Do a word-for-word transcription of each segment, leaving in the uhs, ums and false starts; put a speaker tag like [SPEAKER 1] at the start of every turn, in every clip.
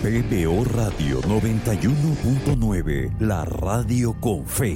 [SPEAKER 1] P B O Radio noventa y uno punto nueve, la radio con fe.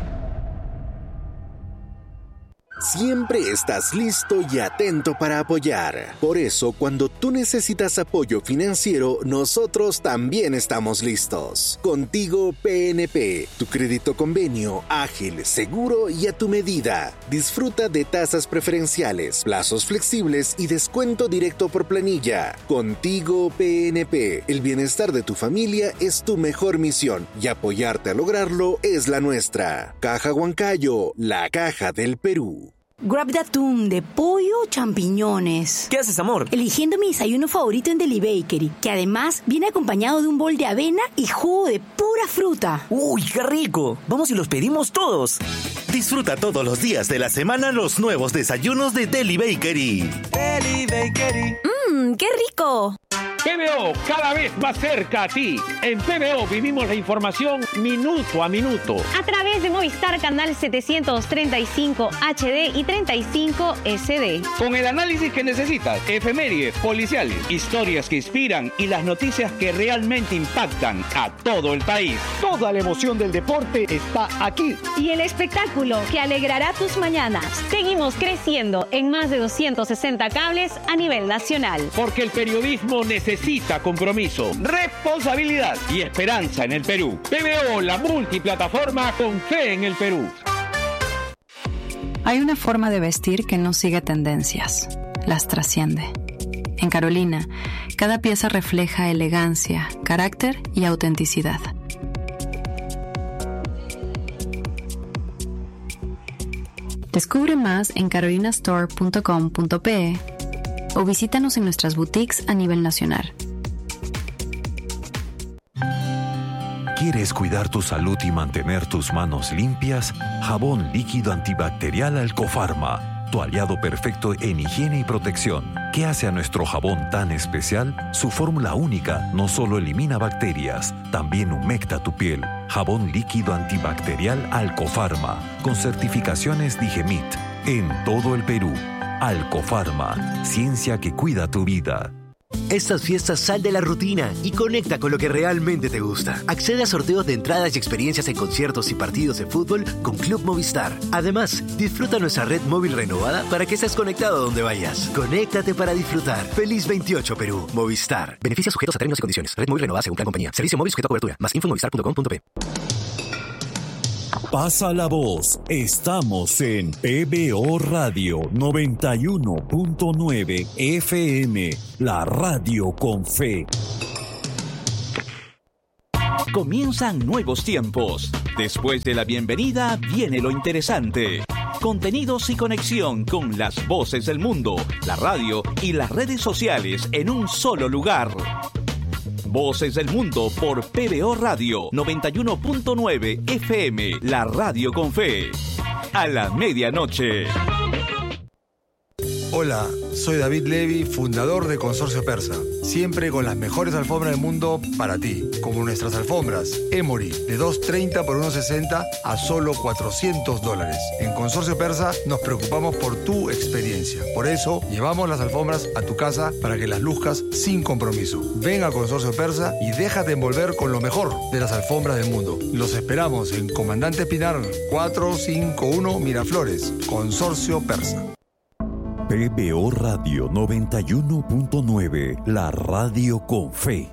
[SPEAKER 2] Siempre estás listo y atento para apoyar. Por eso, cuando tú necesitas apoyo financiero, nosotros también estamos listos. Contigo P N P, tu crédito convenio, ágil, seguro y a tu medida. Disfruta de tasas preferenciales, plazos flexibles y descuento directo por planilla. Contigo P N P, el bienestar de tu familia es tu mejor misión y apoyarte a lograrlo es la nuestra. Caja Huancayo, la caja del Perú.
[SPEAKER 3] Grab de atún, de pollo o champiñones.
[SPEAKER 4] ¿Qué haces, amor?
[SPEAKER 3] Eligiendo mi desayuno favorito en Deli Bakery, que además viene acompañado de un bol de avena y jugo de pura fruta.
[SPEAKER 4] ¡Uy, qué rico! Vamos y los pedimos todos.
[SPEAKER 5] Disfruta todos los días de la semana los nuevos desayunos de Deli Bakery.
[SPEAKER 4] Deli Bakery.
[SPEAKER 3] ¡Mmm, qué rico!
[SPEAKER 6] P B O, cada vez más cerca a ti. En P B O vivimos la información minuto a minuto.
[SPEAKER 7] A través de Movistar Canal setecientos treinta y cinco H D y treinta y cinco S D.
[SPEAKER 6] Con el análisis que necesitas, efemérides, policiales, historias que inspiran y las noticias que realmente impactan a todo el país. Toda la emoción del deporte está aquí.
[SPEAKER 7] Y el espectáculo que alegrará tus mañanas. Seguimos creciendo en más de doscientos sesenta cables a nivel nacional.
[SPEAKER 6] Porque el periodismo necesita Necesita compromiso, responsabilidad y esperanza en el Perú. P B O, la multiplataforma con fe en el Perú.
[SPEAKER 8] Hay una forma de vestir que no sigue tendencias, las trasciende. En Carolina, cada pieza refleja elegancia, carácter y autenticidad. Descubre más en carolina store punto com punto pe o visítanos en nuestras boutiques a nivel nacional.
[SPEAKER 1] ¿Quieres cuidar tu salud y mantener tus manos limpias? Jabón líquido antibacterial Alcofarma, tu aliado perfecto en higiene y protección. ¿Qué hace a nuestro jabón tan especial? Su fórmula única no solo elimina bacterias, también humecta tu piel. Jabón líquido antibacterial Alcofarma, con certificaciones Digemit, en todo el Perú. Alcofarma, ciencia que cuida tu vida.
[SPEAKER 9] Estas fiestas sal de la rutina y conecta con lo que realmente te gusta. Accede a sorteos de entradas y experiencias en conciertos y partidos de fútbol con Club Movistar. Además, disfruta nuestra red móvil renovada para que estés conectado donde vayas. Conéctate para disfrutar. Feliz veintiocho Perú. Movistar. Beneficios sujetos a términos y condiciones. Red móvil renovada según plan compañía. Servicio móvil sujeto a cobertura. Más info en movistar punto com punto pe.
[SPEAKER 1] Pasa la voz. Estamos en P B O Radio noventa y uno punto nueve F M, la radio con fe.
[SPEAKER 10] Comienzan nuevos tiempos. Después de la bienvenida viene lo interesante. Contenidos y conexión con las voces del mundo, la radio y las redes sociales en un solo lugar. Voces del Mundo por P B O Radio noventa y uno punto nueve F M, la radio con fe. A la medianoche.
[SPEAKER 11] Hola, soy David Levy, fundador de Consorcio Persa. Siempre con las mejores alfombras del mundo para ti. Como nuestras alfombras Emory, de dos treinta por uno sesenta a solo cuatrocientos dólares. En Consorcio Persa nos preocupamos por tu experiencia. Por eso, llevamos las alfombras a tu casa para que las luzcas sin compromiso. Ven a Consorcio Persa y déjate envolver con lo mejor de las alfombras del mundo. Los esperamos en Comandante Pinar cuatrocientos cincuenta y uno Miraflores. Consorcio Persa.
[SPEAKER 1] P B O Radio noventa y uno punto nueve, la radio con fe.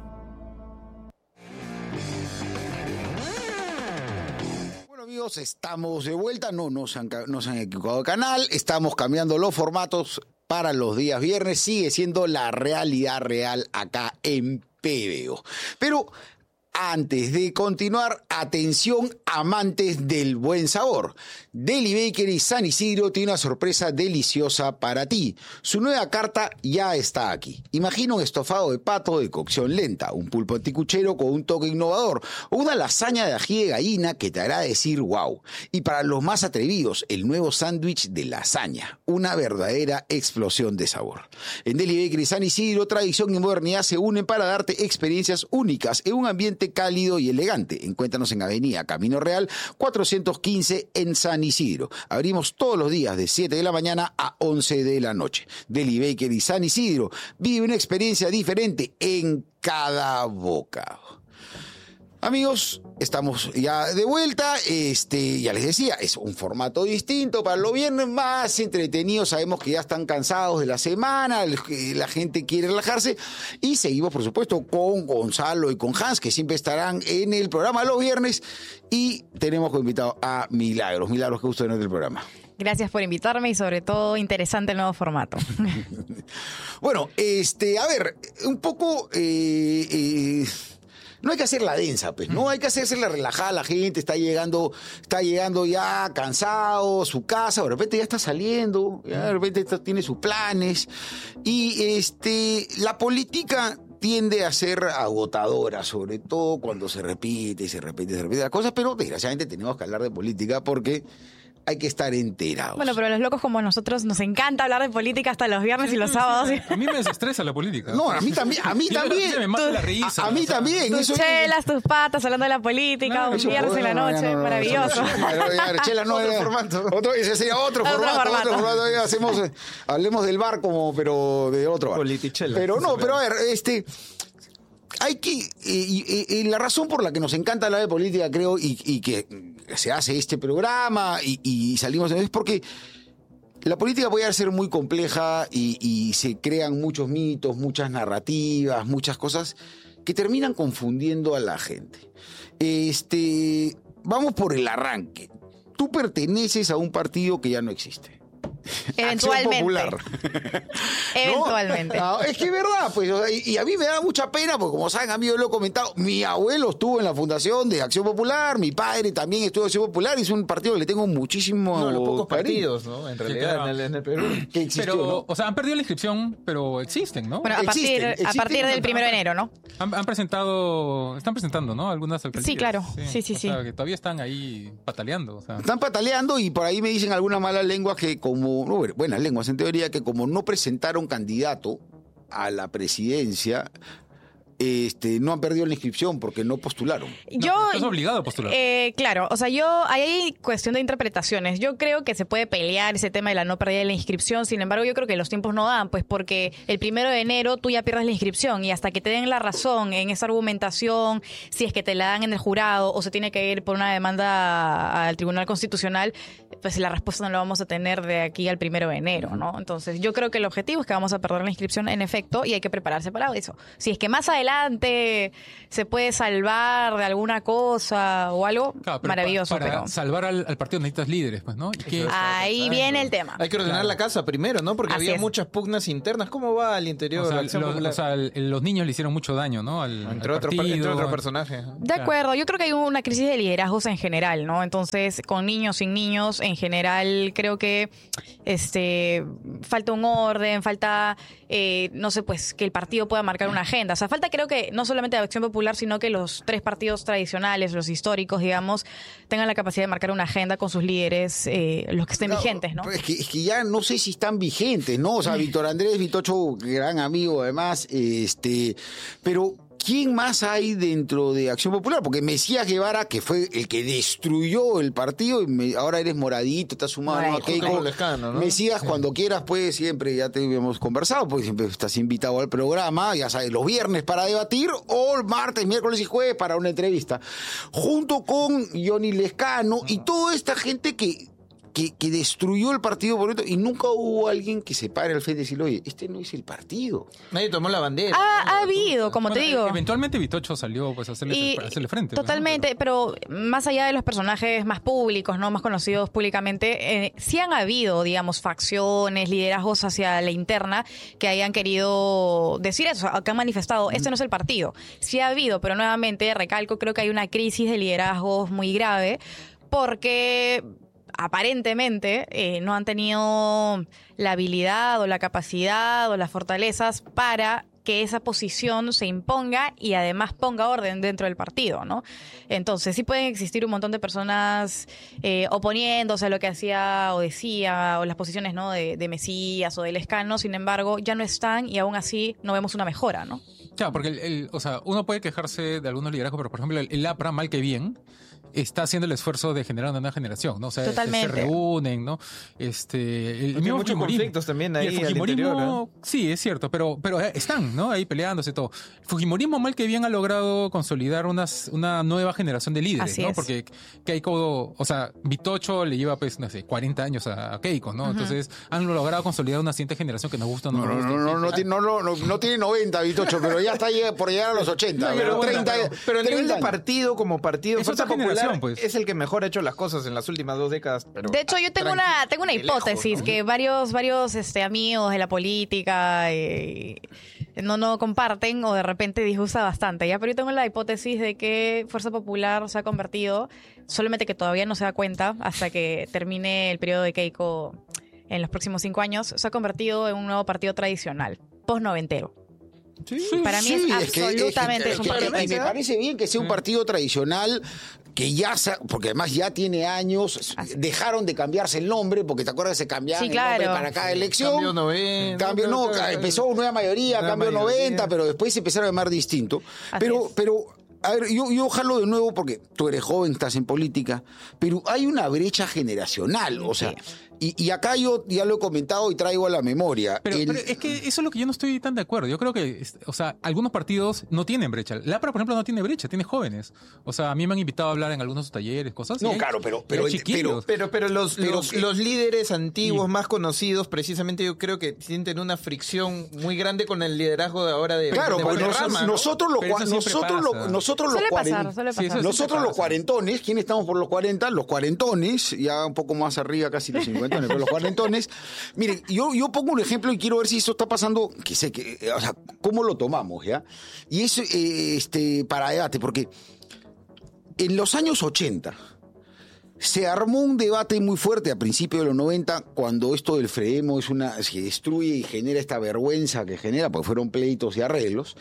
[SPEAKER 12] Bueno, amigos, estamos de vuelta. No, no se han, no se han equivocado de canal. Estamos cambiando los formatos para los días viernes. Sigue siendo la realidad real acá en P B O. Pero antes de continuar, atención amantes del buen sabor. Deli Bakery San Isidro tiene una sorpresa deliciosa para ti. Su nueva carta ya está aquí. Imagina un estofado de pato de cocción lenta, un pulpo anticuchero con un toque innovador o una lasaña de ají de gallina que te hará decir wow. Y para los más atrevidos, el nuevo sándwich de lasaña, una verdadera explosión de sabor. En Deli Bakery San Isidro, tradición y modernidad se unen para darte experiencias únicas en un ambiente ambiente cálido y elegante. Encuéntranos en Avenida Camino Real cuatrocientos quince en San Isidro. Abrimos todos los días de siete de la mañana a once de la noche. Deli Bakery San Isidro. Vive una experiencia diferente en cada boca. Amigos, estamos ya de vuelta. Este, ya les decía, es un formato distinto para los viernes, más entretenido. Sabemos que ya están cansados de la semana, la gente quiere relajarse. Y seguimos, por supuesto, con Gonzalo y con Hans, que siempre estarán en el programa los viernes. Y tenemos como invitado a Milagros. Milagros, qué gusto tenerte en el programa.
[SPEAKER 13] Gracias por invitarme y sobre todo interesante el nuevo formato.
[SPEAKER 12] Bueno, este, a ver, un poco... Eh, eh, No hay que hacerla densa, pues, ¿no? Hay que hacérsela relajada. La gente está llegando, está llegando ya cansado, su casa, de repente ya está saliendo, ya de repente está, tiene sus planes. Y este, la política tiende a ser agotadora, sobre todo cuando se repite y se repite y se repite las cosas, pero desgraciadamente tenemos que hablar de política porque hay que estar enterados.
[SPEAKER 13] Bueno, pero a los locos como nosotros nos encanta hablar de política hasta los viernes sí, y los sí, sábados.
[SPEAKER 14] Sí. A mí me desestresa la política.
[SPEAKER 12] No, a mí también. A mí también.
[SPEAKER 14] Me mata la risa.
[SPEAKER 12] A, a mí o sea, también.
[SPEAKER 13] Tus
[SPEAKER 12] eso
[SPEAKER 13] chelas, tus patas, hablando de la política, no, un viernes en la noche, no, no, no, maravilloso.
[SPEAKER 12] Chelas, no, otro formato. Otro, ese sería otro, otro formato. formato. Otro formato. Hacemos, hablemos del bar como, pero de otro bar.
[SPEAKER 14] Politichela.
[SPEAKER 12] Pero no, pero a ver, este... Hay que, y, y, y la razón por la que nos encanta hablar de política, creo, y, y que se hace este programa y, y salimos, es porque la política puede ser muy compleja y, y se crean muchos mitos, muchas narrativas, muchas cosas que terminan confundiendo a la gente. Este, vamos por el arranque. Tú perteneces a un partido que ya no existe.
[SPEAKER 13] Eventualmente.
[SPEAKER 12] Popular.
[SPEAKER 13] Eventualmente.
[SPEAKER 12] ¿No? No, es que es verdad, pues, y, y a mí me da mucha pena, porque como saben, a mí yo lo he comentado, mi abuelo estuvo en la fundación de Acción Popular, mi padre también estuvo en Acción Popular, y es un partido que le tengo muchísimo
[SPEAKER 15] No, los pocos
[SPEAKER 12] cariño.
[SPEAKER 15] partidos, ¿no? En realidad, sí, claro. en, el, en el Perú.
[SPEAKER 12] Que existió,
[SPEAKER 14] pero,
[SPEAKER 12] ¿no?
[SPEAKER 14] o sea, han perdido la inscripción, pero existen, ¿no?
[SPEAKER 13] Bueno, a partir,
[SPEAKER 12] existen, existen,
[SPEAKER 13] a partir del primero de enero, ¿no?
[SPEAKER 14] Han, han presentado, están presentando, ¿no? Algunas alcaldías.
[SPEAKER 13] Sí, claro. Sí, sí, sí.
[SPEAKER 14] O sea, que todavía están ahí pataleando. O sea.
[SPEAKER 12] Están pataleando y por ahí me dicen algunas malas lenguas que como, no, buenas lenguas en teoría, que como no presentaron candidato a la presidencia, este, no han perdido la inscripción porque no postularon.
[SPEAKER 13] Yo,
[SPEAKER 14] no, estás obligado a postular.
[SPEAKER 13] Eh, claro, o sea, yo, ahí hay cuestión de interpretaciones. Yo creo que se puede pelear ese tema de la no pérdida de la inscripción, sin embargo, yo creo que los tiempos no dan, pues porque el primero de enero tú ya pierdes la inscripción y hasta que te den la razón en esa argumentación, si es que te la dan en el jurado o se tiene que ir por una demanda al Tribunal Constitucional, pues la respuesta no la vamos a tener de aquí al primero de enero, ¿no? Entonces, yo creo que el objetivo es que vamos a perder la inscripción en efecto y hay que prepararse para eso. Si es que más adelante adelante se puede salvar de alguna cosa o algo, claro, maravilloso.
[SPEAKER 14] Pa, para
[SPEAKER 13] pero...
[SPEAKER 14] salvar al, al partido necesitas líderes, pues, ¿no?
[SPEAKER 13] Que... Ahí viene el tema.
[SPEAKER 15] Hay que ordenar
[SPEAKER 14] claro.
[SPEAKER 15] la casa primero, ¿no? Porque
[SPEAKER 13] Así
[SPEAKER 15] había
[SPEAKER 13] es.
[SPEAKER 15] muchas pugnas internas. ¿Cómo va al interior?
[SPEAKER 14] O sea,
[SPEAKER 15] de la
[SPEAKER 14] los, o sea el, los niños le hicieron mucho daño, ¿no? Al,
[SPEAKER 15] entre,
[SPEAKER 14] al
[SPEAKER 15] otro,
[SPEAKER 14] partido,
[SPEAKER 15] entre otros personajes.
[SPEAKER 13] De acuerdo, yo creo que hay una crisis de liderazgos en general, ¿no? Entonces, con niños, sin niños, en general, creo que este falta un orden, falta, eh, no sé, pues, que el partido pueda marcar una agenda. O sea, falta creo que no solamente de Acción Popular, sino que los tres partidos tradicionales, los históricos, digamos, tengan la capacidad de marcar una agenda con sus líderes, eh, los que estén no, vigentes, ¿no?
[SPEAKER 12] Es que, es que ya no sé si están vigentes, ¿no? O sea, Víctor Andrés Vitocho, gran amigo además, este, pero... ¿quién más hay dentro de Acción Popular? Porque Mesías Guevara, que fue el que destruyó el partido, y me, ahora eres moradito, estás sumado a Keiko.
[SPEAKER 15] Lescano, ¿no?
[SPEAKER 12] Mesías,
[SPEAKER 15] sí.
[SPEAKER 12] Cuando quieras, pues siempre, ya te habíamos conversado, pues siempre estás invitado al programa, ya sabes, los viernes para debatir, o martes, miércoles y jueves para una entrevista. Junto con Johnny Lescano y toda esta gente que... Que, que destruyó el partido por esto y nunca hubo alguien que se pare al frente y decirle, oye, este no es el partido.
[SPEAKER 15] Nadie tomó la bandera.
[SPEAKER 13] Ha,
[SPEAKER 15] ¿no?
[SPEAKER 13] ha habido, como
[SPEAKER 14] bueno,
[SPEAKER 13] te digo.
[SPEAKER 14] Eventualmente Vitocho salió pues a hacerle,
[SPEAKER 13] y,
[SPEAKER 14] a hacerle frente.
[SPEAKER 13] Totalmente,
[SPEAKER 14] ¿no?
[SPEAKER 13] pero más allá de los personajes más públicos, no más conocidos públicamente, eh, sí han habido, digamos, facciones, liderazgos hacia la interna que hayan querido decir eso, que han manifestado, este no es el partido. Sí ha habido, pero nuevamente, recalco, creo que hay una crisis de liderazgos muy grave porque... aparentemente eh, no han tenido la habilidad o la capacidad o las fortalezas para que esa posición se imponga y además ponga orden dentro del partido, ¿no? Entonces sí pueden existir un montón de personas eh, oponiéndose a lo que hacía o decía, o las posiciones, ¿no?, de, de Mesías o de Lescano. Sin embargo, ya no están y aún así no vemos una mejora, ¿no?
[SPEAKER 14] Claro, porque el, el, o sea, uno puede quejarse de algunos liderazgos, pero por ejemplo el, el APRA, mal que bien, está haciendo el esfuerzo de generar una nueva generación, ¿no? O sea,
[SPEAKER 13] Totalmente.
[SPEAKER 14] se reúnen, ¿no? Este, el, el mismo
[SPEAKER 15] muchos
[SPEAKER 14] Fujimorismo.
[SPEAKER 15] conflictos también
[SPEAKER 14] Y
[SPEAKER 15] ahí
[SPEAKER 14] el
[SPEAKER 15] al
[SPEAKER 14] Fujimorismo,
[SPEAKER 15] interior, ¿eh?
[SPEAKER 14] sí, es cierto, pero, pero están, ¿no? Ahí peleándose y todo. El Fujimorismo, mal que bien, ha logrado consolidar unas, una nueva generación de líderes,
[SPEAKER 13] Así
[SPEAKER 14] ¿no?
[SPEAKER 13] es.
[SPEAKER 14] Porque Keiko, o sea, Vitocho le lleva, pues, no sé, cuarenta años a, a Keiko, ¿no?
[SPEAKER 12] Ujú.
[SPEAKER 14] Entonces, han logrado consolidar una siguiente generación que nos gusta o no,
[SPEAKER 12] No,
[SPEAKER 14] nos
[SPEAKER 12] no,
[SPEAKER 14] gusta.
[SPEAKER 12] no, no, no, tiene- no, no, no, no tiene noventa, Vitocho, pero ya está llega- por llegar a los ochenta.
[SPEAKER 15] No,
[SPEAKER 12] pero
[SPEAKER 15] pero, bueno,
[SPEAKER 12] treinta,
[SPEAKER 15] pero, pero a nivel
[SPEAKER 12] treinta
[SPEAKER 15] de
[SPEAKER 12] años.
[SPEAKER 15] partido, como partido,
[SPEAKER 14] Es
[SPEAKER 15] Fuerza
[SPEAKER 14] otra
[SPEAKER 15] Popular
[SPEAKER 14] generación, pues.
[SPEAKER 15] es el que mejor ha hecho las cosas en las últimas dos décadas. Pero
[SPEAKER 13] De hecho, yo tengo una tengo una
[SPEAKER 15] de lejos,
[SPEAKER 13] hipótesis
[SPEAKER 15] ¿no?
[SPEAKER 13] que varios varios este, amigos de la política eh, no no comparten o de repente disgusta bastante, ¿ya? Pero yo tengo la hipótesis de que Fuerza Popular se ha convertido, solamente que todavía no se da cuenta hasta que termine el periodo de Keiko en los próximos cinco años, se ha convertido en un nuevo partido tradicional, post-noventero. Para mí es
[SPEAKER 12] que-
[SPEAKER 13] absolutamente
[SPEAKER 12] es
[SPEAKER 13] es un
[SPEAKER 12] que-
[SPEAKER 13] partido
[SPEAKER 12] y me
[SPEAKER 13] tradicional.
[SPEAKER 12] parece bien que sea un partido tradicional que ya, sa- porque además ya tiene años, dejaron de cambiarse el nombre, porque te acuerdas que se cambiaban
[SPEAKER 13] Sí,
[SPEAKER 12] el nombre
[SPEAKER 13] claro.
[SPEAKER 12] para cada elección.
[SPEAKER 15] Cambio noventa,
[SPEAKER 12] Cambio, no,
[SPEAKER 15] claro, claro.
[SPEAKER 12] empezó nueva mayoría,
[SPEAKER 15] Nueva
[SPEAKER 12] cambio
[SPEAKER 15] mayoría.
[SPEAKER 12] noventa, pero después se empezaron a llamar distinto.
[SPEAKER 13] Así
[SPEAKER 12] Pero,
[SPEAKER 13] es.
[SPEAKER 12] pero, a ver, yo, yo jalo de nuevo porque tú eres joven, estás en política, pero hay una brecha generacional, o sea, y, y acá yo ya lo he comentado y traigo a la memoria.
[SPEAKER 14] Pero,
[SPEAKER 12] El-
[SPEAKER 14] pero es que eso es lo que yo no estoy tan de acuerdo. Yo creo que, es- o sea, algunos partidos no tienen brecha. La APRA, por ejemplo, no tiene brecha, tiene jóvenes. O sea, a mí me han invitado a hablar en algunos talleres, cosas.
[SPEAKER 12] No,
[SPEAKER 14] y hay-
[SPEAKER 12] claro, pero-
[SPEAKER 14] y hay
[SPEAKER 12] pero-
[SPEAKER 14] chiquillos.
[SPEAKER 15] Pero, pero los,
[SPEAKER 12] Pero
[SPEAKER 15] los,
[SPEAKER 12] que-
[SPEAKER 15] los líderes antiguos más conocidos, precisamente yo creo que sienten una fricción muy grande con el liderazgo de ahora de,
[SPEAKER 12] Claro,
[SPEAKER 15] de
[SPEAKER 12] pues
[SPEAKER 15] Valderrama,
[SPEAKER 12] nos-
[SPEAKER 15] ¿no?
[SPEAKER 12] nosotros los
[SPEAKER 14] Pero
[SPEAKER 12] cua-
[SPEAKER 14] eso siempre
[SPEAKER 12] nosotros los
[SPEAKER 14] pasa.
[SPEAKER 12] nosotros los
[SPEAKER 13] Suele pasar,
[SPEAKER 12] cuaren-
[SPEAKER 13] suele
[SPEAKER 14] Sí, eso
[SPEAKER 13] pasar.
[SPEAKER 12] nosotros
[SPEAKER 14] siempre
[SPEAKER 12] los
[SPEAKER 14] pasa.
[SPEAKER 12] cuarentones, ¿quiénes estamos por los cuarenta? Los cuarentones, ya un poco más arriba, casi los cincuentones, pero los cuarentones. Miren, yo, yo pongo un ejemplo y quiero ver si esto está pasando, que sé que, eh, o sea, cómo lo tomamos, ¿ya? Y es eh, este, para debate, porque en los años ochenta se armó un debate muy fuerte a principios de los noventa, cuando esto del Fredemo es una, se destruye y genera esta vergüenza que genera, porque fueron pleitos y arreglos,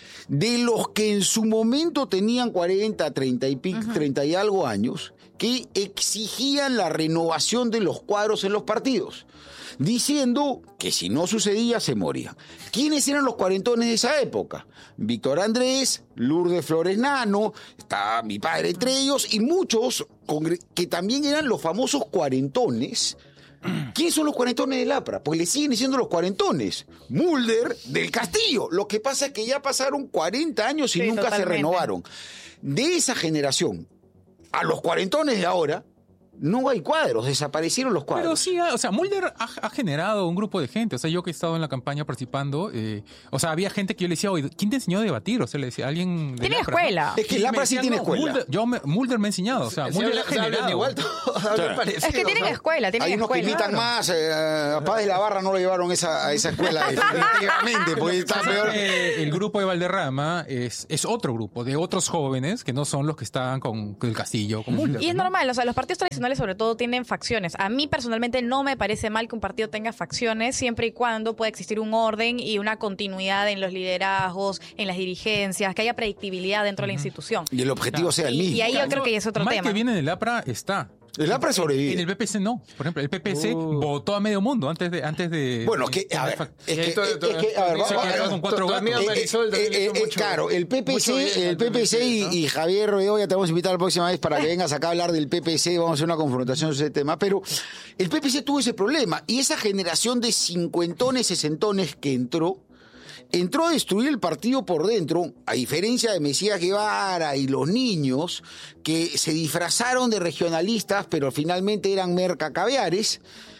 [SPEAKER 12] de los que en su momento tenían cuarenta, treinta y pico, treinta y algo años, que exigían la renovación de los cuadros en los partidos, diciendo que si no sucedía se moría. ¿Quiénes eran los cuarentones de esa época? Víctor Andrés, Lourdes Flores Nano, está mi padre entre ellos, y muchos congre- que también eran los famosos cuarentones. ¿Quiénes son los cuarentones del APRA? Pues le siguen diciendo los cuarentones. Mulder del Castillo. Lo que pasa es que ya pasaron cuarenta años y
[SPEAKER 13] Sí,
[SPEAKER 12] nunca se
[SPEAKER 13] totalmente.
[SPEAKER 12] renovaron. De esa generación a los cuarentones de ahora, no hay cuadros, desaparecieron los cuadros.
[SPEAKER 14] Pero sí, o sea, Mulder ha, ha generado un grupo de gente. O sea, yo que he estado en la campaña participando, eh, o sea, había gente que yo le decía, oye, ¿quién te enseñó a debatir? O sea, le decía, alguien. del
[SPEAKER 13] Tiene
[SPEAKER 14] APRA, ¿no?
[SPEAKER 13] escuela.
[SPEAKER 12] Es que el
[SPEAKER 14] Y me
[SPEAKER 12] APRA sí
[SPEAKER 14] decían,
[SPEAKER 12] tiene
[SPEAKER 14] no,
[SPEAKER 12] escuela.
[SPEAKER 14] Mulder, yo me- Mulder me ha enseñado. O sea,
[SPEAKER 15] Se
[SPEAKER 14] Mulder
[SPEAKER 15] habla-
[SPEAKER 14] ha
[SPEAKER 15] se hablan
[SPEAKER 14] generado.
[SPEAKER 15] igual, todos hablan parecido,
[SPEAKER 13] Es que tienen
[SPEAKER 15] ¿no?
[SPEAKER 13] escuela, tienen
[SPEAKER 12] Hay unos que
[SPEAKER 13] escuela.
[SPEAKER 12] imitan más, eh, a Paz de la Barra no lo llevaron esa, a esa escuela definitivamente, porque está peor.
[SPEAKER 14] Eh, el grupo de Valderrama es, es otro grupo de otros jóvenes que no son los que estaban con, con el Castillo, con Mulder.
[SPEAKER 13] Y es
[SPEAKER 14] ¿no?
[SPEAKER 13] normal, o sea, los partidos tradicionales sobre todo tienen facciones. A mí personalmente no me parece mal que un partido tenga facciones siempre y cuando pueda existir un orden y una continuidad en los liderazgos, en las dirigencias, que haya predictibilidad dentro de la institución.
[SPEAKER 12] Y el objetivo sea el
[SPEAKER 13] Y-
[SPEAKER 12] mismo.
[SPEAKER 13] y ahí yo creo que ya es otro
[SPEAKER 14] Mal
[SPEAKER 13] tema.
[SPEAKER 14] que viene del APRA está.
[SPEAKER 12] El APRA sobrevive.
[SPEAKER 14] En el P P C no. Por ejemplo, el P P C votó a medio mundo antes de... Antes de
[SPEAKER 12] Bueno, que, a ver, es que, es que, a ver,
[SPEAKER 14] Se
[SPEAKER 12] vamos-
[SPEAKER 14] quedó con cuatro
[SPEAKER 15] tu
[SPEAKER 14] gatos.
[SPEAKER 15] amigo
[SPEAKER 12] Eh,
[SPEAKER 15] Marisol
[SPEAKER 12] eh,
[SPEAKER 15] también
[SPEAKER 12] eh,
[SPEAKER 15] hizo
[SPEAKER 12] eh,
[SPEAKER 15] mucho-
[SPEAKER 12] claro, el
[SPEAKER 15] mucho
[SPEAKER 12] P P C,
[SPEAKER 15] bien
[SPEAKER 12] el
[SPEAKER 15] al
[SPEAKER 12] P P C y,
[SPEAKER 15] ¿no?
[SPEAKER 12] y Javier Bedoya, te vamos a invitar la próxima vez para que vengas acá a hablar del P P C, vamos a hacer una confrontación sobre ese tema, pero el P P C tuvo ese problema y esa generación de cincuentones, sesentones que entró, entró a destruir el partido por dentro, a diferencia de Mesías Guevara y los niños, que se disfrazaron de regionalistas, pero finalmente eran mercacaviares.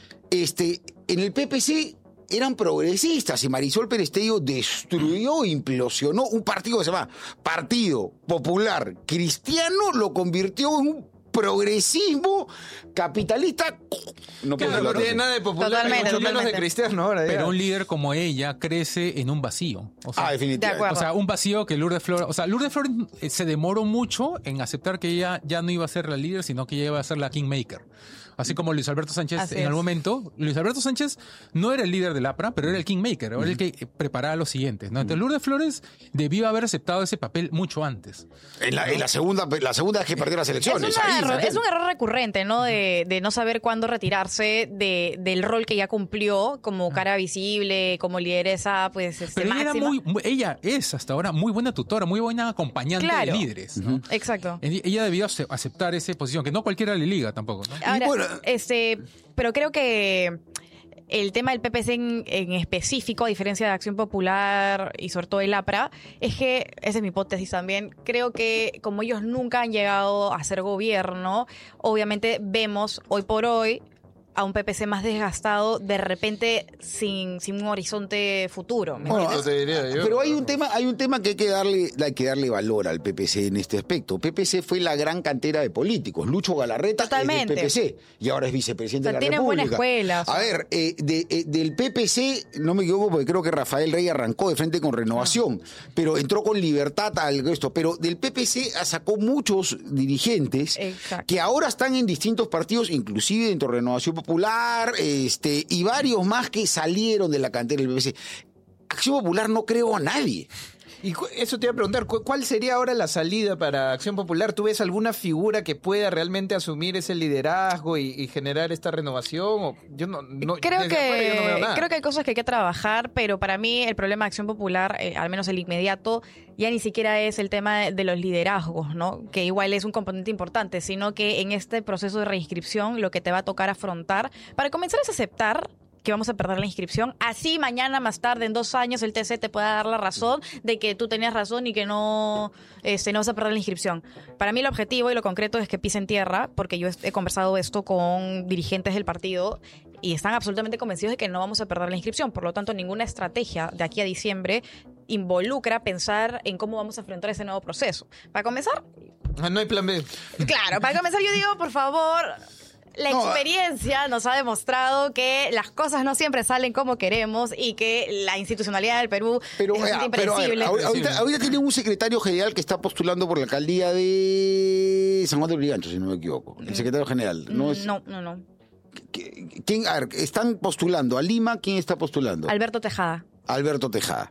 [SPEAKER 12] Este, en el P P C eran progresistas y Marisol Perestello destruyó, implosionó un partido que se llama Partido Popular Cristiano, lo convirtió en un progresismo capitalista. No, puedo
[SPEAKER 15] Claro, no
[SPEAKER 12] hablar
[SPEAKER 15] tiene
[SPEAKER 12] de-
[SPEAKER 15] nada de popular,
[SPEAKER 13] Totalmente,
[SPEAKER 15] mucho menos de
[SPEAKER 13] totalmente.
[SPEAKER 15] cristiano ahora. ya.
[SPEAKER 14] Pero un líder como ella crece en un vacío. O sea,
[SPEAKER 12] Ah, definitivamente.
[SPEAKER 13] De acuerdo.
[SPEAKER 14] O sea, un vacío que Lourdes Flores... O sea, Lourdes Flores eh, se demoró mucho en aceptar que ella ya no iba a ser la líder, sino que ella iba a ser la kingmaker. Así como Luis Alberto Sánchez
[SPEAKER 13] Así
[SPEAKER 14] en
[SPEAKER 13] es.
[SPEAKER 14] algún momento. Luis Alberto Sánchez no era el líder del APRA, pero era el kingmaker, era el que preparaba los siguientes, ¿no? Entonces Lourdes Flores debió haber aceptado ese papel mucho antes.
[SPEAKER 12] En la, en la segunda la segunda vez que perdió las
[SPEAKER 13] Es,
[SPEAKER 12] elecciones.
[SPEAKER 13] una
[SPEAKER 12] ahí,
[SPEAKER 13] error-
[SPEAKER 12] ¿no?
[SPEAKER 13] es un error recurrente, ¿no? De, de no saber cuándo retirarse de, del rol que ya cumplió como cara visible, como lideresa, pues, este,
[SPEAKER 14] Pero ella, era
[SPEAKER 13] máxima.
[SPEAKER 14] muy, muy- ella es hasta ahora muy buena tutora, muy buena acompañante
[SPEAKER 13] Claro.
[SPEAKER 14] de líderes, ¿no?
[SPEAKER 13] Exacto.
[SPEAKER 14] Ella ella debió ace- aceptar esa posición, que no cualquiera le liga tampoco, ¿no?
[SPEAKER 13] Ahora, este, pero creo que el tema del P P C en, en específico, a diferencia de Acción Popular y sobre todo el APRA, es que, esa es mi hipótesis también, creo que como ellos nunca han llegado a ser gobierno, obviamente vemos hoy por hoy a un P P C más desgastado, de repente sin, sin un horizonte futuro. ¿me
[SPEAKER 12] Bueno,
[SPEAKER 13] entiendes?
[SPEAKER 12] pero hay un tema, hay un tema que hay que darle, hay que darle valor al P P C en este aspecto. P P C fue la gran cantera de políticos. Lucho Galarreta
[SPEAKER 13] Totalmente.
[SPEAKER 12] es del P P C y ahora es vicepresidente
[SPEAKER 13] O sea,
[SPEAKER 12] de la
[SPEAKER 13] tiene buena
[SPEAKER 12] República.
[SPEAKER 13] escuela, o sea.
[SPEAKER 12] A ver, eh, de- eh, del P P C, no me equivoco porque creo que Rafael Rey arrancó de frente con Renovación, pero entró con Libertad al esto. Pero del P P C sacó muchos dirigentes
[SPEAKER 13] Exacto.
[SPEAKER 12] que ahora están en distintos partidos, inclusive dentro de Renovación Popular, este, y varios más que salieron de la cantera del P P C. Acción Popular no creó a nadie.
[SPEAKER 15] Y cu- eso te iba a preguntar, ¿cu- ¿cuál sería ahora la salida para Acción Popular? ¿Tú ves alguna figura que pueda realmente asumir ese liderazgo y, y generar esta renovación? O yo no, no-
[SPEAKER 13] Creo
[SPEAKER 15] desde afuera yo no veo
[SPEAKER 13] que,
[SPEAKER 15] nada.
[SPEAKER 13] creo que hay cosas que hay que trabajar, pero para mí el problema de Acción Popular, eh, al menos el inmediato, ya ni siquiera es el tema de, de los liderazgos, ¿no? Que igual es un componente importante, sino que en este proceso de reinscripción lo que te va a tocar afrontar, para comenzar es aceptar que vamos a perder la inscripción. Así mañana, más tarde, en dos años, el T C te pueda dar la razón de que tú tenías razón y que no, este, no vas a perder la inscripción. Para mí el objetivo y lo concreto es que pisen tierra, porque yo he conversado esto con dirigentes del partido y están absolutamente convencidos de que no vamos a perder la inscripción. Por lo tanto, ninguna estrategia de aquí a diciembre involucra pensar en cómo vamos a enfrentar ese nuevo proceso. Para comenzar,
[SPEAKER 15] Ah, no hay plan B.
[SPEAKER 13] claro, para comenzar yo digo, por favor... La
[SPEAKER 12] No,
[SPEAKER 13] experiencia nos ha demostrado que las cosas no siempre salen como queremos y que la institucionalidad del Perú
[SPEAKER 12] Pero,
[SPEAKER 13] es
[SPEAKER 12] eh,
[SPEAKER 13] bastante
[SPEAKER 12] pero a ver,
[SPEAKER 13] impredecible.
[SPEAKER 12] ahorita, ahorita, ahorita tiene un secretario general que está postulando por la alcaldía de San Juan de Lurigancho, si no me equivoco. El secretario general. No, es,
[SPEAKER 13] no, no, no.
[SPEAKER 12] ¿quién, a ver, están postulando a Lima, ¿quién está postulando?
[SPEAKER 13] Alberto Tejada.
[SPEAKER 12] Alberto Tejada.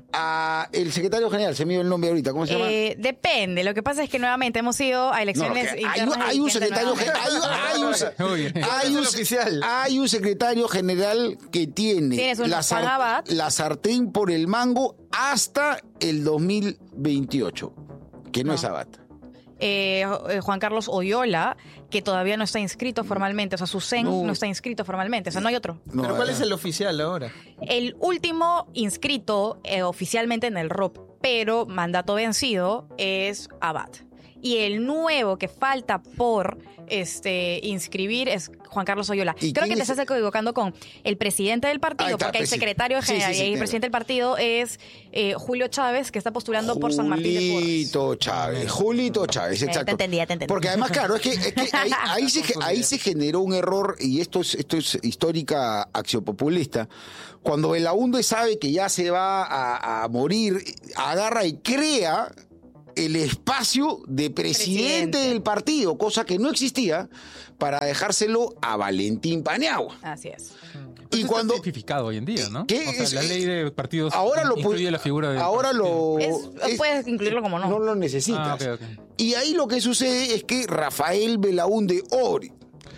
[SPEAKER 12] A el secretario general, se me dio el nombre ahorita, ¿cómo se llama?
[SPEAKER 13] Eh, depende. Lo que pasa es que nuevamente hemos ido a
[SPEAKER 12] No,
[SPEAKER 13] elecciones
[SPEAKER 12] que hay,
[SPEAKER 13] internas
[SPEAKER 12] un-
[SPEAKER 13] de
[SPEAKER 12] hay un
[SPEAKER 13] gente
[SPEAKER 12] secretario
[SPEAKER 13] nueva.
[SPEAKER 12] general, hay, un- hay un, hay un-
[SPEAKER 15] oficial.
[SPEAKER 12] hay un secretario general que tiene
[SPEAKER 13] Tienes uno,
[SPEAKER 12] la,
[SPEAKER 13] Juan Abad.
[SPEAKER 12] la sartén por el mango hasta el dos mil veintiocho, que no,
[SPEAKER 13] No.
[SPEAKER 12] es Abad.
[SPEAKER 13] Eh, eh, Juan Carlos Oyola, que todavía no está inscrito formalmente, o sea, su C E N no,
[SPEAKER 12] No.
[SPEAKER 13] está inscrito formalmente, o sea, no hay otro.
[SPEAKER 12] No,
[SPEAKER 15] ¿Pero cuál
[SPEAKER 12] eh,
[SPEAKER 15] es el oficial ahora?
[SPEAKER 13] El último inscrito eh, oficialmente en el R O P, pero mandato vencido, es Abad. Y el nuevo que falta por este inscribir es Juan Carlos Oyola.
[SPEAKER 12] ¿Y
[SPEAKER 13] Creo que
[SPEAKER 12] quién
[SPEAKER 13] te
[SPEAKER 12] es?
[SPEAKER 13] estás equivocando con el presidente del partido,
[SPEAKER 12] Ahí está,
[SPEAKER 13] porque hay
[SPEAKER 12] presi-
[SPEAKER 13] secretario
[SPEAKER 12] sí,
[SPEAKER 13] general
[SPEAKER 12] sí, sí,
[SPEAKER 13] y el
[SPEAKER 12] tiene-
[SPEAKER 13] presidente del partido es eh, Julio Chávez, que está postulando por San Martín de Porres.
[SPEAKER 12] Julito Chávez, Julito Chávez,
[SPEAKER 13] Eh,
[SPEAKER 12] exacto.
[SPEAKER 13] te entendí, te entendí.
[SPEAKER 12] Porque además, claro, es que, es que ahí, ahí se, ahí se generó un error, y esto es, esto es histórica acción populista. Cuando Belaúnde sabe que ya se va a, a morir, agarra y crea el espacio de presidente,
[SPEAKER 13] Presidente.
[SPEAKER 12] del partido, cosa que no existía, para dejárselo a Valentín Paniagua.
[SPEAKER 13] Así es.
[SPEAKER 12] Y
[SPEAKER 14] Eso
[SPEAKER 12] cuando
[SPEAKER 14] está tipificado hoy en día, ¿no?
[SPEAKER 12] ¿Qué?
[SPEAKER 14] O sea,
[SPEAKER 12] Es-
[SPEAKER 14] la ley de partidos
[SPEAKER 12] ahora lo
[SPEAKER 14] incluye
[SPEAKER 12] pu-
[SPEAKER 14] la figura de
[SPEAKER 12] ahora lo
[SPEAKER 13] Es-
[SPEAKER 12] es-
[SPEAKER 13] puedes incluirlo como no.
[SPEAKER 12] no lo necesitas.
[SPEAKER 14] Ah, ok, ok.
[SPEAKER 12] Y ahí lo que sucede es que Rafael Belaúnde Ori,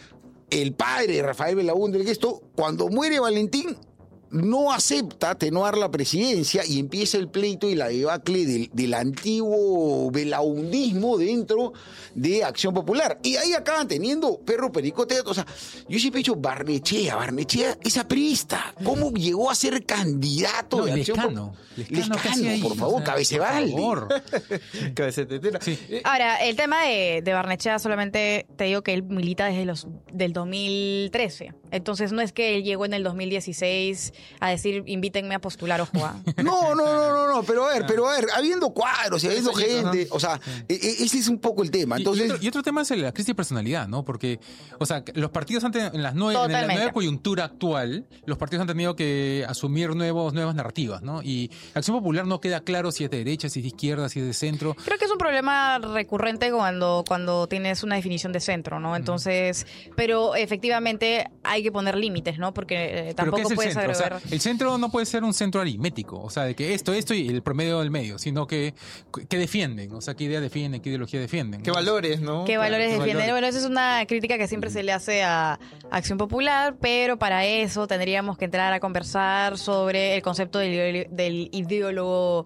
[SPEAKER 12] el padre de Rafael Belaúnde, que esto, cuando muere Valentín, no acepta atenuar la presidencia y empieza el pleito y la debacle del, del antiguo belaundismo dentro de Acción Popular. Y ahí acaban teniendo perro, perico, teatro. O sea, yo siempre he dicho, Barnechea, Barnechea es aprista. ¿Cómo llegó a ser candidato
[SPEAKER 14] No,
[SPEAKER 12] de Acción
[SPEAKER 14] Lescano.
[SPEAKER 12] Popular?
[SPEAKER 14] Lescano, ¿qué hacía ahí?
[SPEAKER 12] por favor,
[SPEAKER 14] O sea,
[SPEAKER 12] Cabecebalde.
[SPEAKER 14] por favor.
[SPEAKER 15] Cabecetetera.
[SPEAKER 14] Sí.
[SPEAKER 15] Eh,
[SPEAKER 13] Ahora, el tema de, de Barnechea, solamente te digo que él milita desde los del dos mil trece. Entonces no es que él llegó en el dos mil dieciséis a decir, invítenme a postular, ojo. ¿ah?
[SPEAKER 12] No, no, no, no, no, pero a ver, pero a ver, habiendo cuadros y habiendo gente, o sea, e- e- ese es un poco el tema. Entonces,
[SPEAKER 14] y, y, otro, y otro tema es la crisis de personalidad, ¿no? Porque, o sea, los partidos han tenido, en, las nue- en la nueva coyuntura actual, los partidos han tenido que asumir nuevos, nuevas narrativas, ¿no? Y Acción Popular no queda claro si es de derecha, si es de izquierda, si es de centro.
[SPEAKER 13] Creo que es un problema recurrente cuando, cuando tienes una definición de centro, ¿no? Entonces, uh-huh. pero efectivamente hay que poner límites, ¿no? Porque eh, tampoco puedes
[SPEAKER 14] centro?
[SPEAKER 13] agregar...
[SPEAKER 14] O sea, el centro no puede ser un centro aritmético, o sea, de que esto, esto y el promedio del medio, sino que, que defienden, o sea, qué idea defienden, qué ideología defienden.
[SPEAKER 15] ¿Qué
[SPEAKER 14] ¿no?
[SPEAKER 15] valores, no?
[SPEAKER 13] ¿Qué valores
[SPEAKER 14] ¿Qué
[SPEAKER 13] defienden?
[SPEAKER 14] valores?
[SPEAKER 13] Bueno, esa es una crítica que siempre se le hace a Acción Popular, pero para eso tendríamos que entrar a conversar sobre el concepto del, ideólogo, del ideólogo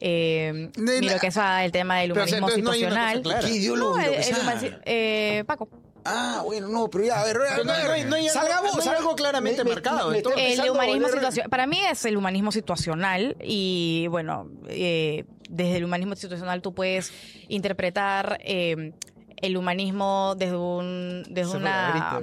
[SPEAKER 13] eh, de la... y lo que es el tema del humanismo
[SPEAKER 12] pero, o sea,
[SPEAKER 13] situacional.
[SPEAKER 12] No ¿Qué ideólogo?
[SPEAKER 13] No, el, el human... eh, Paco.
[SPEAKER 12] Ah, bueno, no, pero ya, a ver, a ver,
[SPEAKER 15] no, no, no hay
[SPEAKER 12] salgamos,
[SPEAKER 15] algo, no hay algo claramente
[SPEAKER 12] me,
[SPEAKER 15] marcado.
[SPEAKER 12] Me, me, me
[SPEAKER 13] el humanismo
[SPEAKER 12] volver...
[SPEAKER 13] situacional, para mí es el humanismo situacional y bueno, eh, desde el humanismo situacional tú puedes interpretar eh, el humanismo desde un desde una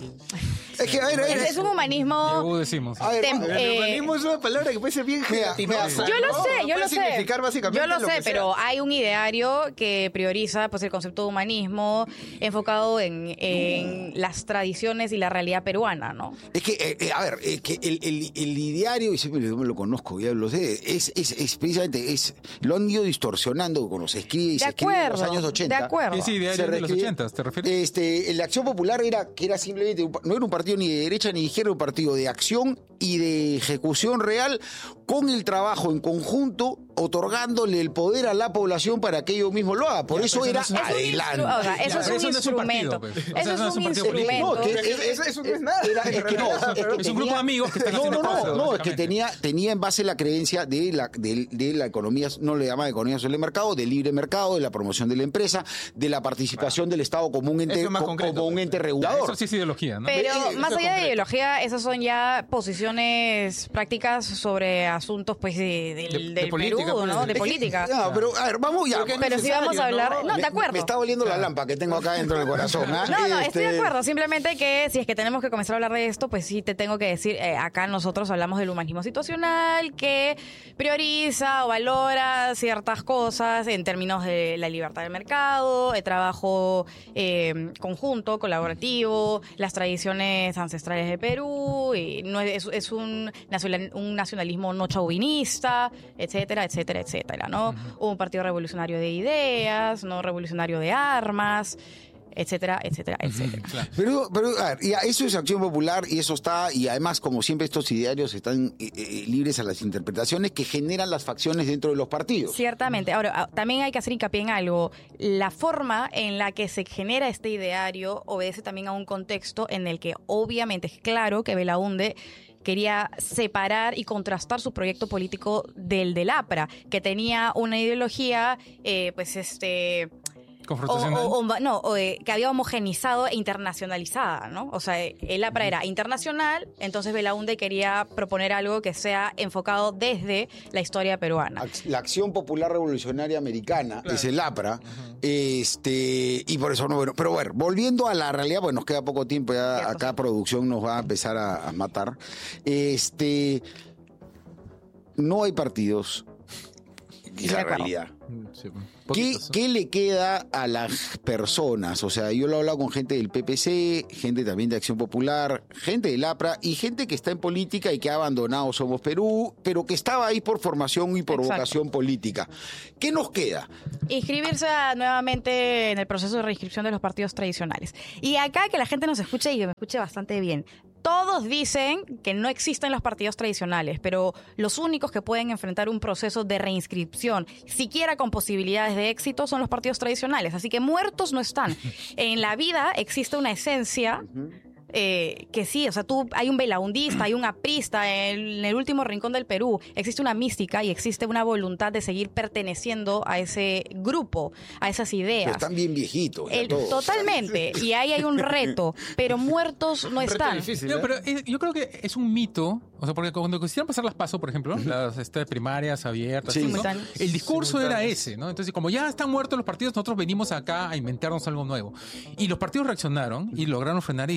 [SPEAKER 12] es que a ver, a ver,
[SPEAKER 13] es, es un humanismo
[SPEAKER 14] decimos.
[SPEAKER 15] A ver,
[SPEAKER 13] tem,
[SPEAKER 15] el
[SPEAKER 13] eh,
[SPEAKER 15] humanismo es una palabra que puede ser bien gelatinosa.
[SPEAKER 13] Yo lo sé,
[SPEAKER 15] ¿no?
[SPEAKER 13] yo
[SPEAKER 15] puede
[SPEAKER 13] lo sé.
[SPEAKER 15] significar básicamente
[SPEAKER 13] yo lo,
[SPEAKER 15] lo
[SPEAKER 13] sé,
[SPEAKER 15] que sea.
[SPEAKER 13] pero hay un ideario que prioriza pues el concepto de humanismo enfocado en, en no. las tradiciones y la realidad peruana, ¿no?
[SPEAKER 12] Es que, eh, eh, a ver, eh, que el, el, el ideario, y siempre yo me lo conozco, ya lo sé, es, es, es precisamente, es, lo han ido distorsionando cuando se escribe y
[SPEAKER 13] de
[SPEAKER 12] se
[SPEAKER 13] acuerdo,
[SPEAKER 12] escribe en los años ochenta.
[SPEAKER 13] De acuerdo.
[SPEAKER 14] Sí, sí, ideario de los ochenta, ¿te refieres?
[SPEAKER 12] Este, la Acción Popular era, que era simplemente, un, no era un partido ni de derecha ni de izquierda, era un partido de acción y de ejecución real con el trabajo en conjunto, otorgándole el poder a la población para que ellos mismos lo hagan. Por ya, eso era
[SPEAKER 13] es
[SPEAKER 12] adelante.
[SPEAKER 13] O sea, eso,
[SPEAKER 14] ya,
[SPEAKER 13] es un instrumento.
[SPEAKER 14] Pues.
[SPEAKER 13] Eso
[SPEAKER 14] o sea,
[SPEAKER 13] es
[SPEAKER 14] no
[SPEAKER 13] un,
[SPEAKER 14] es un
[SPEAKER 13] instrumento.
[SPEAKER 12] No, que,
[SPEAKER 15] eso, eso no es nada.
[SPEAKER 12] Era, es que no, es, que
[SPEAKER 14] es un
[SPEAKER 12] tenía,
[SPEAKER 14] grupo de amigos que están
[SPEAKER 12] no,
[SPEAKER 14] haciendo
[SPEAKER 12] no,
[SPEAKER 14] cosas.
[SPEAKER 12] No, no, es que tenía, tenía en base la creencia de la, de, de la economía, no le llama economía social de mercado, del libre mercado, de la promoción de la empresa, de la participación ah. del Estado como un ente, como, como un ente regulador.
[SPEAKER 14] Eso sí es ideología, ¿no?
[SPEAKER 13] Pero
[SPEAKER 12] eh,
[SPEAKER 13] más allá de ideología, esas son ya posiciones prácticas sobre asuntos pues de, de,
[SPEAKER 15] de,
[SPEAKER 13] del
[SPEAKER 15] de
[SPEAKER 13] Perú,
[SPEAKER 15] política, pues.
[SPEAKER 13] ¿no? De política.
[SPEAKER 12] No, pero a ver, vamos ya.
[SPEAKER 13] Pero, pero si vamos a hablar... No, no de acuerdo.
[SPEAKER 12] Me, me está oliendo la lámpara que tengo acá dentro del corazón. ¿eh?
[SPEAKER 13] No, no,
[SPEAKER 12] este...
[SPEAKER 13] estoy de acuerdo. Simplemente que si es que tenemos que comenzar a hablar de esto, pues sí te tengo que decir, eh, acá nosotros hablamos del humanismo situacional que prioriza o valora ciertas cosas en términos de la libertad del mercado, el trabajo eh, conjunto, colaborativo, las tradiciones ancestrales de Perú, y no es, es un, nacional, un nacionalismo no chauvinista, etcétera, etcétera, etcétera, ¿no? Uh-huh. Un partido revolucionario de ideas, no revolucionario de armas, etcétera, etcétera, etcétera.
[SPEAKER 12] Uh-huh, claro. Pero, pero a ver, ya, eso es Acción Popular y eso está, y además, como siempre, estos idearios están eh, eh, libres a las interpretaciones que generan las facciones dentro de los partidos.
[SPEAKER 13] Ciertamente. Ahora, también hay que hacer hincapié en algo. La forma en la que se genera este ideario obedece también a un contexto en el que obviamente es claro que Belaúnde quería separar y contrastar su proyecto político del del A P R A, que tenía una ideología, eh, pues este...
[SPEAKER 14] confrontacional.
[SPEAKER 13] O, o, no, o, eh, que había homogenizado e internacionalizada, ¿no? O sea, el A P R A era internacional, entonces Belaúnde quería proponer algo que sea enfocado desde la historia peruana.
[SPEAKER 12] La Acción Popular Revolucionaria Americana, claro, es el A P R A, uh-huh, este, y por eso no, bueno, pero bueno, volviendo a la realidad, pues nos queda poco tiempo, ya acá producción nos va a empezar a, a matar. Este, no hay partidos, y la realidad.
[SPEAKER 14] Sí,
[SPEAKER 12] ¿Qué, ¿Qué le queda a las personas? O sea, yo lo he hablado con gente del P P C, gente también de Acción Popular, gente del A P R A y gente que está en política y que ha abandonado Somos Perú, pero que estaba ahí por formación y por Exacto. vocación política. ¿Qué nos queda?
[SPEAKER 13] Inscribirse a, nuevamente en el proceso de reinscripción de los partidos tradicionales. Y acá que la gente nos escuche y que me escuche bastante bien. Todos dicen que no existen los partidos tradicionales, pero los únicos que pueden enfrentar un proceso de reinscripción, siquiera con posibilidades de éxito, son los partidos tradicionales. Así que muertos no están. En la vida existe una esencia... Eh, que sí, o sea, tú hay un belaundista, hay un aprista en, en el último rincón del Perú, existe una mística y existe una voluntad de seguir perteneciendo a ese grupo, a esas ideas.
[SPEAKER 12] Pero están bien viejitos.
[SPEAKER 13] El, totalmente, y ahí hay un reto, pero muertos no están.
[SPEAKER 14] Difícil, ¿eh? No, pero es, yo creo que es un mito, o sea, porque cuando quisieron pasar las PASO, por ejemplo, las este, primarias abiertas, sí, ¿no? El discurso era ese, ¿no? Entonces, como ya están muertos los partidos, nosotros venimos acá a inventarnos algo nuevo. Y los partidos reaccionaron y lograron frenar eso, ¿no?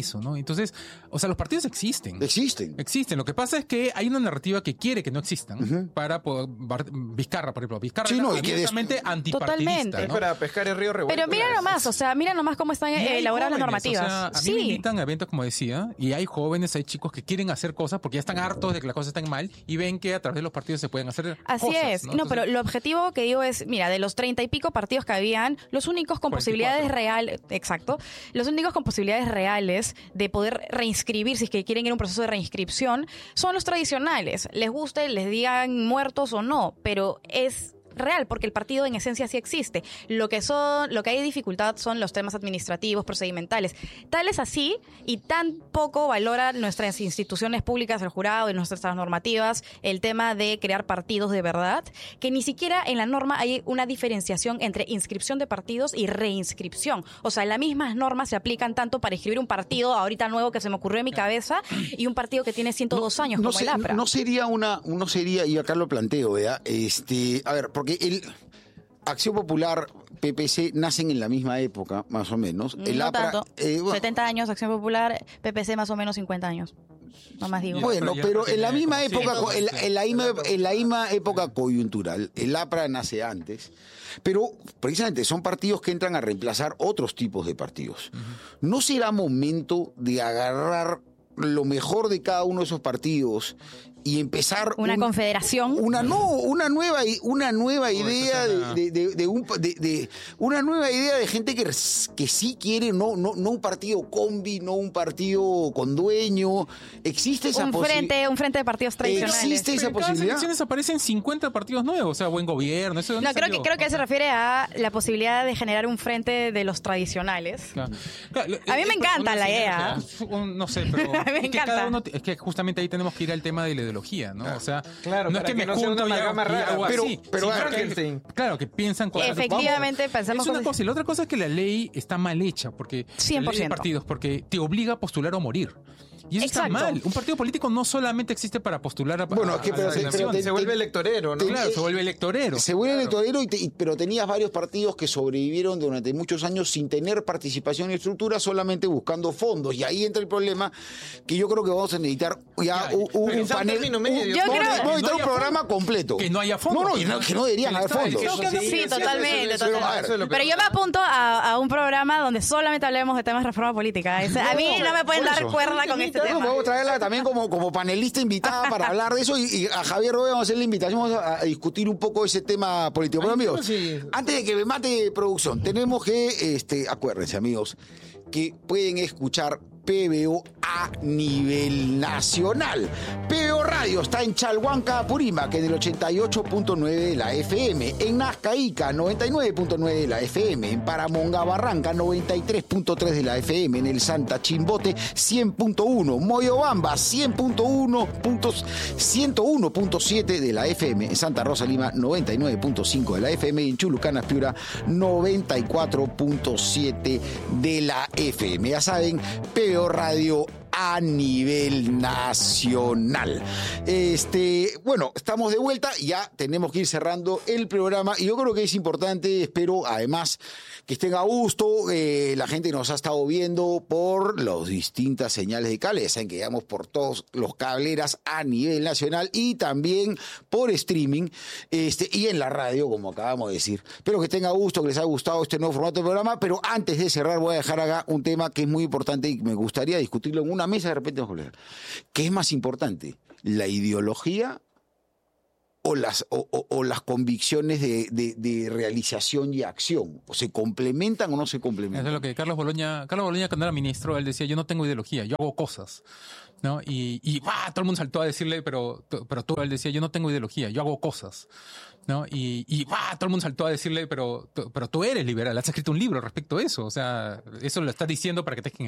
[SPEAKER 14] Entonces, o sea, los partidos existen.
[SPEAKER 12] Existen.
[SPEAKER 14] Existen. Lo que pasa es que hay una narrativa que quiere que no existan uh-huh. para poder, Vizcarra, por ejemplo. Vizcarra
[SPEAKER 12] sí, no,
[SPEAKER 14] es abiertamente des... antipartidista, ¿no?
[SPEAKER 15] Para pescar el río revuelto.
[SPEAKER 13] Pero mira nomás, o sea, mira nomás cómo están eh, elaboradas las normativas.
[SPEAKER 14] O sea, a mí
[SPEAKER 13] sí.
[SPEAKER 14] me invitan a eventos, como decía, y hay jóvenes, hay chicos que quieren hacer cosas porque ya están hartos de que las cosas están mal y ven que a través de los partidos se pueden hacer
[SPEAKER 13] Así
[SPEAKER 14] cosas.
[SPEAKER 13] es.
[SPEAKER 14] ¿no?
[SPEAKER 13] No,
[SPEAKER 14] Entonces,
[SPEAKER 13] pero lo objetivo que digo es, mira, de los treinta y pico partidos que habían, los únicos con
[SPEAKER 14] cuarenta y cuatro.
[SPEAKER 13] Posibilidades reales, exacto, los únicos con posibilidades reales de poder reinscribir, si es que quieren ir a un proceso de reinscripción, son los tradicionales. Les guste, les digan muertos o no, pero es real, porque el partido en esencia sí existe. Lo que son, lo que hay dificultad son los temas administrativos, procedimentales. Tal es así y tan poco valora nuestras instituciones públicas, el jurado y nuestras normativas, el tema de crear partidos de verdad, que ni siquiera en la norma hay una diferenciación entre inscripción de partidos y reinscripción. O sea, las mismas normas se aplican tanto para inscribir un partido ahorita nuevo que se me ocurrió en mi cabeza y un partido que tiene ciento dos
[SPEAKER 12] no,
[SPEAKER 13] años
[SPEAKER 12] no
[SPEAKER 13] como
[SPEAKER 12] se,
[SPEAKER 13] el APRA.
[SPEAKER 12] No sería una, no sería, y acá lo planteo, ¿verdad? Este, a ver, porque el Acción Popular, P P C nacen en la misma época, más o menos. El
[SPEAKER 13] no
[SPEAKER 12] APRA,
[SPEAKER 13] tanto.
[SPEAKER 12] Eh, bueno,
[SPEAKER 13] setenta años, Acción Popular, P P C más o menos cincuenta años. No más digo.
[SPEAKER 12] Bueno, pero en la misma época, en la, en la misma, en la misma época coyuntural, el APRA nace antes, pero precisamente son partidos que entran a reemplazar otros tipos de partidos. Uh-huh. ¿No será momento de agarrar lo mejor de cada uno de esos partidos y empezar
[SPEAKER 13] una un, confederación,
[SPEAKER 12] una no, una nueva una nueva idea no, de, de, de, de, un, de, de una nueva idea de gente que, que sí quiere no, no, no un partido combi, no un partido con dueño? Existe esa
[SPEAKER 13] un
[SPEAKER 12] posibilidad.
[SPEAKER 13] frente, un frente de partidos tradicionales.
[SPEAKER 12] Existe esa
[SPEAKER 14] Pero en
[SPEAKER 12] posibilidad.
[SPEAKER 14] En cada elecciones aparecen cincuenta partidos nuevos, o sea, buen gobierno. ¿Eso
[SPEAKER 13] no, creo que creo que se refiere a la posibilidad de generar un frente de los tradicionales. Claro. Claro, a mí me encanta la idea.
[SPEAKER 14] No sé, pero
[SPEAKER 13] a mí me
[SPEAKER 14] es, que
[SPEAKER 13] encanta.
[SPEAKER 14] cada uno, es que justamente ahí tenemos que ir al tema de la ideología, ¿no? O sea,
[SPEAKER 15] claro,
[SPEAKER 14] no es que, que me
[SPEAKER 15] no
[SPEAKER 14] junto
[SPEAKER 15] una
[SPEAKER 14] y hago,
[SPEAKER 15] rara,
[SPEAKER 14] y hago
[SPEAKER 12] pero,
[SPEAKER 14] así.
[SPEAKER 12] pero
[SPEAKER 14] sí,
[SPEAKER 12] Frankenstein.
[SPEAKER 14] Que, claro, que piensan cosas.
[SPEAKER 13] Efectivamente,
[SPEAKER 14] Vamos,
[SPEAKER 13] pensamos
[SPEAKER 14] es una
[SPEAKER 13] cosas.
[SPEAKER 14] cosa. Y la otra cosa es que la ley está mal hecha, porque
[SPEAKER 13] cien por ciento.
[SPEAKER 14] La ley de partidos, porque te obliga a postular o morir. Y eso
[SPEAKER 13] Exacto.
[SPEAKER 14] está mal. Un partido político no solamente existe para postular a,
[SPEAKER 12] bueno,
[SPEAKER 14] a,
[SPEAKER 12] es que, pero
[SPEAKER 14] a
[SPEAKER 12] se, pero te,
[SPEAKER 15] se vuelve electorero, ¿no?
[SPEAKER 14] Te, claro, se vuelve electorero.
[SPEAKER 12] Se vuelve
[SPEAKER 14] claro.
[SPEAKER 12] electorero, y te, y, pero tenías varios partidos que sobrevivieron durante muchos años sin tener participación y estructura, solamente buscando fondos. Y ahí entra el problema, que yo creo que vamos a necesitar ya, ya un, un panel. Un,
[SPEAKER 13] yo
[SPEAKER 12] vamos,
[SPEAKER 13] creo,
[SPEAKER 12] vamos a necesitar
[SPEAKER 14] no
[SPEAKER 12] un programa
[SPEAKER 14] fondo.
[SPEAKER 12] completo.
[SPEAKER 14] Que no haya fondos.
[SPEAKER 12] No, no, y no, que no deberían haber fondos.
[SPEAKER 13] No, sí, sí, totalmente.
[SPEAKER 12] Pero,
[SPEAKER 13] totalmente. Pero yo me apunto a, a un programa donde solamente hablemos de temas de reforma política. Es, a mí no me pueden dar cuerda con este tema.
[SPEAKER 12] Vamos a traerla también como, como panelista invitada para hablar de eso, y, y a Javier Roe vamos a hacer la invitación, vamos a, a discutir un poco ese tema político. Bueno, amigos, sí. Antes de que me mate producción, tenemos que, este, acuérdense, amigos, que pueden escuchar P B O a nivel nacional. P B O Radio está en Chalhuanca, Apurímac, en el ochenta y ocho punto nueve de la F M, en Nazca, Ica, noventa y nueve punto nueve de la F M, en Paramonga, Barranca, noventa y tres punto tres de la F M, en el Santa Chimbote, cien punto uno, Moyobamba, cien punto uno, ciento uno punto siete de la F M, en Santa Rosa, Lima, noventa y nueve punto cinco de la F M, y en Chulucanas, Piura, noventa y cuatro punto siete de la F M. Ya saben, P B O Radio a nivel nacional. Este, bueno, estamos de vuelta, ya tenemos que ir cerrando el programa, y yo creo que es importante, espero además que estén a gusto, eh, la gente nos ha estado viendo por las distintas señales de cable, saben que llegamos por todos los cableras a nivel nacional, y también por streaming, este, y en la radio, como acabamos de decir. Espero que estén a gusto, que les haya gustado este nuevo formato de programa, pero antes de cerrar voy a dejar acá un tema que es muy importante y me gustaría discutirlo en una mesa de repente. Vamos a hablar. ¿Qué es más importante? ¿La ideología o las, o, o, o las convicciones de, de, de realización y acción? ¿O se complementan o no se complementan?
[SPEAKER 14] Eso es lo que Carlos Boloña, Carlos Boloña cuando era ministro, él decía, yo no tengo ideología, yo hago cosas, ¿no? Y, y ¡bah! Todo el mundo saltó a decirle, pero, pero tú, él decía, yo no tengo ideología, yo hago cosas, ¿no? Y, y ¡bah! Todo el mundo saltó a decirle, pero, pero tú eres liberal, has escrito un libro respecto a eso, o sea, eso lo estás diciendo para que te